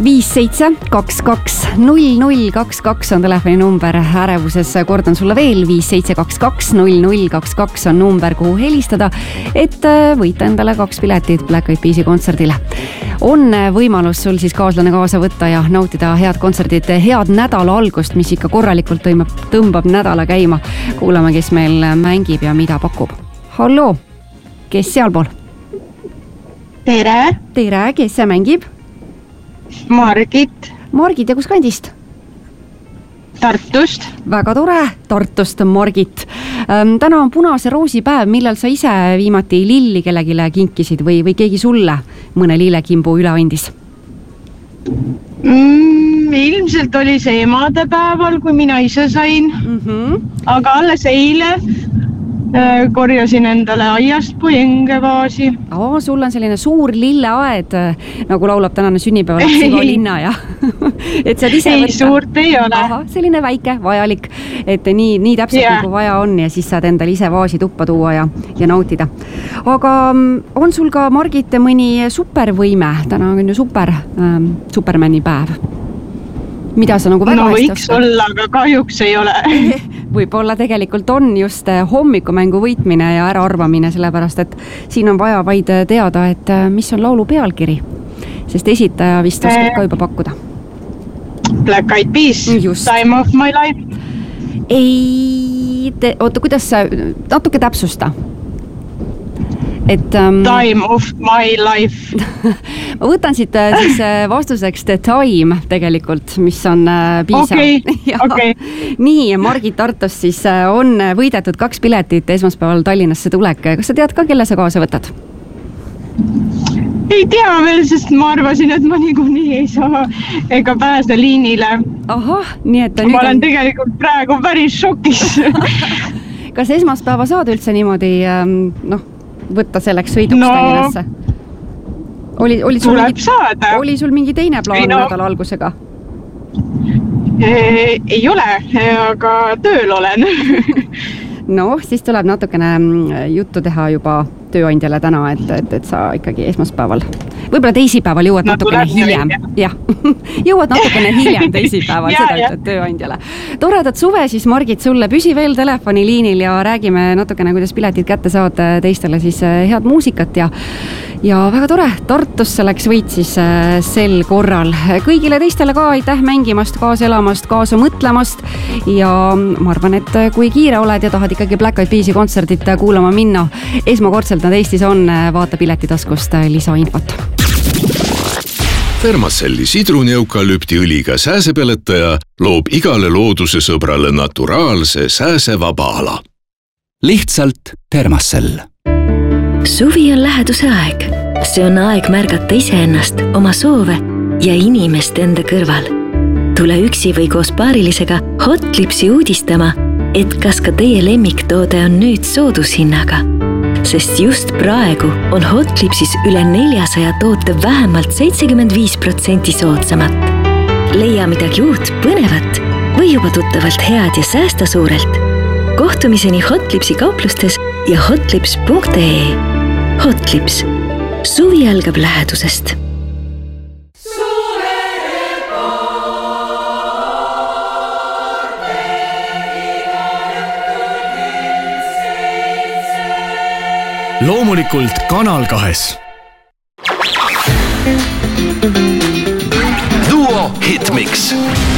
5722 0022 on telefoni number. Ärevuses kordan sulle veel 5722 0022 on number, kuhu helistada, et võita endale 2 piletit Black Eyed Peasi kontserdile. On võimalus sul siis kaaslane kaasa võtta ja nautida head kontserdid, head nädala algust, mis ikka korralikult tõmbab nädala käima. Kuulame, kes meil mängib ja mida pakub. Halloo, kes sealpool? Tere! Tere, kes see mängib? Margit. Margit ja kus kandist? Tartust. Väga tore, Tartust Margit. Täna on punase roosi päev, millal sa ise viimati lilli kellegile kinkisid või keegi sulle mõne lillekimbu üle andis? Ilmselt oli see emadepäeval, kui mina ise sain. Aga alles eile korjasin endale aiast pojengevaasi. Sul on selline suur lilleaed, nagu laulab tänane sünnipäeva lapsiga linna ja et saad ise võtta. Suurt ei ole. Selline väike, vajalik, et nii täpselt nagu vaja on ja siis saad endale ise vaasi tuppa tuua ja nautida. Aga on sul ka, Margit, mõni supervõime? Täna on ju supermani päev. Mida sa nagu väga hästi võiks olla, aga kahjuks ei ole. Võib-olla tegelikult on just hommikumängu võitmine ja äraarvamine, sellepärast, et siin on vaja vaid teada, et mis on laulu pealkiri, sest esitaja vist oskab ka juba pakkuda. Black Eyed Peas, Time of my life. Oota, kuidas sa natuke täpsusta? Time of my life. Ma võtan siit siis vastuseks The Time tegelikult, mis on piisav. Okay. Nii, Margit Tartus siis on võidetud 2 piletit esmaspäeval Tallinnasse tulek. Kas sa tead ka, kelle sa kaasa võtad? Ei tea veel, sest ma arvasin, et ma niikuinii ei saa ega pääse liinile. Nii et ma olen tegelikult praegu päris šokis. Kas esmaspäeva saad üldse niimoodi võtta selleks sõiduks Tallinnasse? Tuleb saada. Oli sul mingi teine plaan nädala algusega? Ei ole, aga tööl olen. Siis tuleb natukene juttu teha juba tööandjale täna, et sa ikkagi esmaspäeval, võib-olla teisipäeval jõuad natukene hiljem. Jõuad natukene hiljem teisipäeval, seda ütled tööandjale. Toredat suve siis, Margit, sulle. Püsi veel telefoniliinil ja räägime natukene, kuidas piletid kätte saad teistele siis head muusikat ja väga tore, Tartusse läks võit siis sel korral. Kõigile teistele ka aitäh mängimast, kaasa elamast, kaasa mõtlemast ja ma arvan, et kui kiire oled ja tahad ikkagi Black Eyed Peasi kontserdit kuulama minna, esmakordselt nad Eestis on, vaata piletitaskust lisainfot. Thermacelli sidrunieukalüptiõliga sääsepeletaja loob igale looduse sõbrale naturaalse sääsevaba ala. Lihtsalt Thermacell. Suvi on läheduse aeg. See on aeg märgata iseennast, oma soove ja inimest enda kõrval. Tule üksi või koos paarilisega Hotlipsi uudistama, et kas ka teie lemmiktoode on nüüd soodushinnaga. Sest just praegu on Hotlipsis üle 400 toote vähemalt 75% soodsamat. Leia midagi uut, põnevat või juba tuttavalt head ja säästa suurelt. Kohtumiseni Hotlipsi kauplustes ja hotlips.ee. Hotlips. Suvi algab lähedusest. Loomulikult Kanal 2. Duo Hitmix.